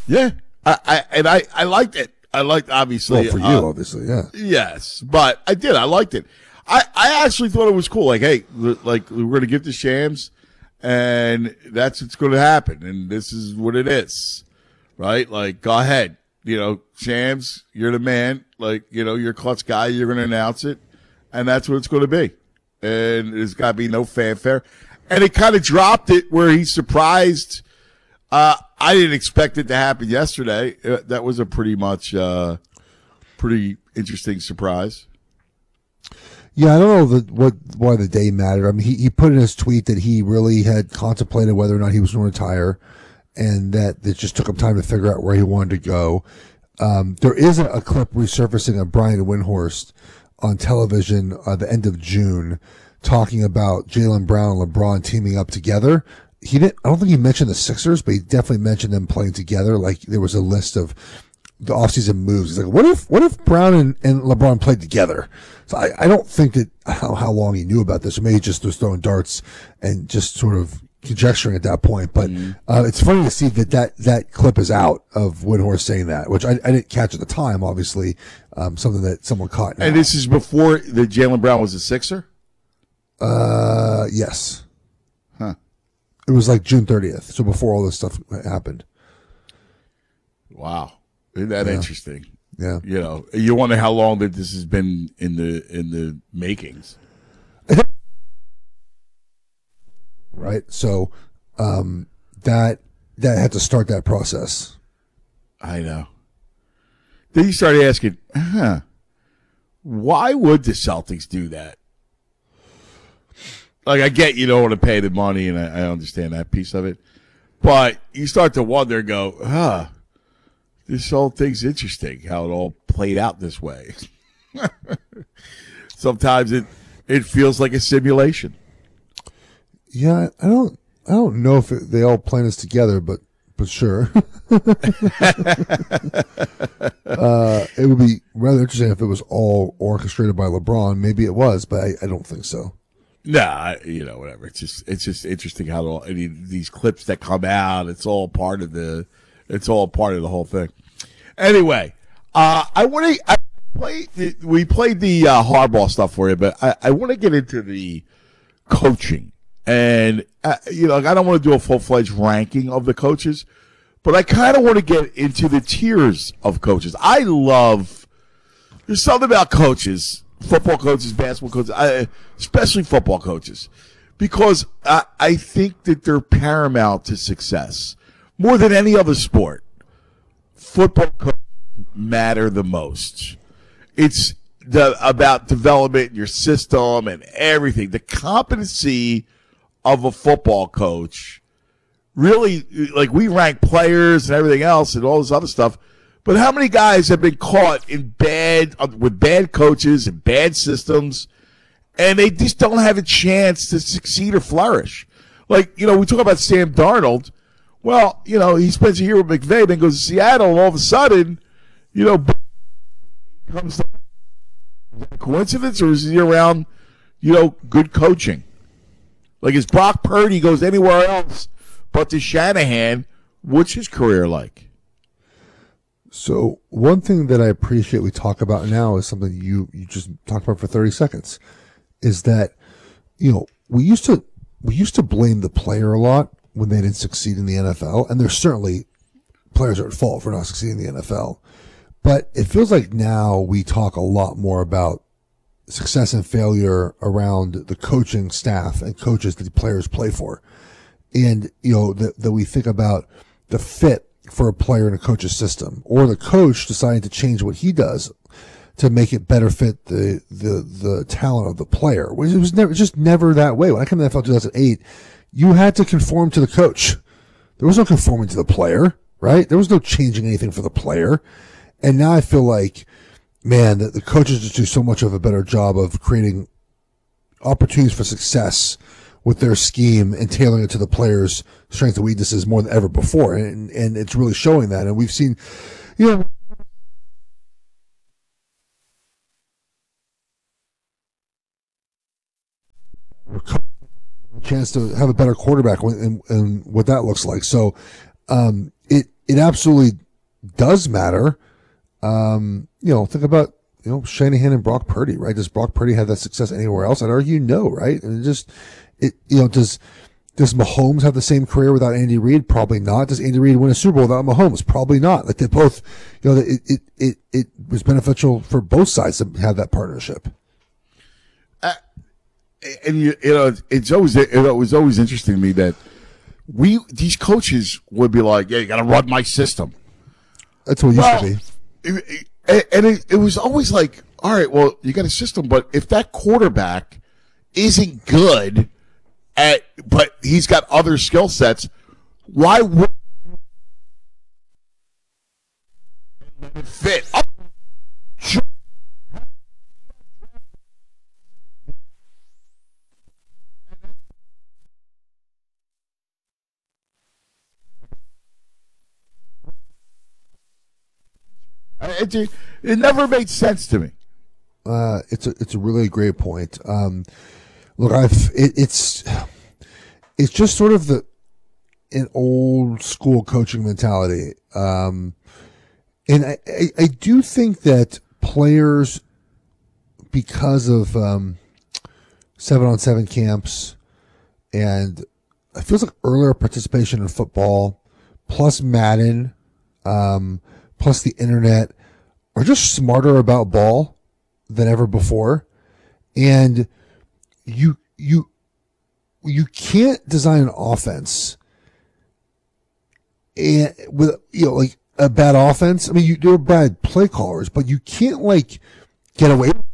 Yeah, I liked it. I liked, obviously. Well, for you, obviously, yeah. Yes, but I did. I liked it. I actually thought it was cool. Like, hey, like we're going to give the Shams, and that's what's going to happen, and this is what it is, right? Like, go ahead, Shams, you're the man. Like, you're a clutch guy. You're going to announce it, and that's what it's going to be. And there's got to be no fanfare. And it kind of dropped it where he's surprised. I didn't expect it to happen yesterday. That was a pretty interesting surprise. Yeah, I don't know why the day mattered. I mean, he put in his tweet that he really had contemplated whether or not he was going to retire, and that it just took him time to figure out where he wanted to go. There is a clip resurfacing of Brian Windhorst on television the end of June talking about Jaylen Brown and LeBron teaming up together. I don't think he mentioned the Sixers, but he definitely mentioned them playing together. Like there was a list of the offseason moves. He's like, what if Brown and LeBron played together? So I don't think that how long he knew about this, or maybe he just was throwing darts and just sort of conjecturing at that point. But it's funny to see that clip is out of Windhorst saying that, which I didn't catch at the time, obviously, something that someone caught now. And this is before the Jaylen Brown was a Sixer? Yes. Huh. It was like June 30th, so before all this stuff happened. Wow. Isn't that interesting? Yeah. You wonder how long that this has been in the makings. Right. So, that had to start that process. I know. Then you started asking, why would the Celtics do that? Like, I get you don't want to pay the money, and I understand that piece of it. But you start to wonder and go, this whole thing's interesting, how it all played out this way. Sometimes it feels like a simulation. Yeah, I don't know if they all plan this together, but sure. It would be rather interesting if it was all orchestrated by LeBron. Maybe it was, but I don't think so. Nah, whatever. It's just interesting how these clips that come out. It's all part of the whole thing. Anyway, we played the hardball stuff for you, but I want to get into the coaching, and I don't want to do a full-fledged ranking of the coaches, but I kind of want to get into the tiers of coaches. There's something about coaches. Football coaches, basketball coaches, especially football coaches, because I think that they're paramount to success more than any other sport. Football coaches matter the most. It's about development in your system and everything. The competency of a football coach, really, like we rank players and everything else and all this other stuff. But how many guys have been caught with bad coaches and bad systems, and they just don't have a chance to succeed or flourish? Like, we talk about Sam Darnold. Well, he spends a year with McVay, then goes to Seattle, and all of a sudden, comes to, is that a coincidence, or is he around, good coaching? Like, as Brock Purdy goes anywhere else but to Shanahan, what's his career like? So one thing that I appreciate we talk about now is something you just talked about for 30 seconds, is that, we used to blame the player a lot when they didn't succeed in the NFL, and there's certainly players are at fault for not succeeding in the NFL. But it feels like now we talk a lot more about success and failure around the coaching staff and coaches that the players play for. And, that we think about the fit for a player in a coach's system, or the coach deciding to change what he does to make it better fit the talent of the player. It was never that way. When I came to the NFL in 2008, you had to conform to the coach. There was no conforming to the player, right? There was no changing anything for the player. And now I feel like, man, the coaches just do so much of a better job of creating opportunities for success with their scheme and tailoring it to the players' strengths and weaknesses more than ever before. And it's really showing that. And we've seen, chance to have a better quarterback and what that looks like. So, it absolutely does matter. Think about, Shanahan and Brock Purdy, right? Does Brock Purdy have that success anywhere else? I'd argue no, right? And does Mahomes have the same career without Andy Reid? Probably not. Does Andy Reid win a Super Bowl without Mahomes? Probably not. Like they both, it was beneficial for both sides to have that partnership. And it was always interesting to me that these coaches would be like, yeah, you got to run my system. That's what it used to be. It was always like, all right, well, you got a system, but if that quarterback isn't good but he's got other skill sets, why would it fit? It never made sense to me. It's a really great point. Look, it's just sort of an old school coaching mentality. And I do think that players, because of 7-on-7 camps and it feels like earlier participation in football, plus Madden, plus the internet, are just smarter about ball than ever before. And you can't design an offense and with, like a bad offense. I mean, you're bad play callers, but you can't get away with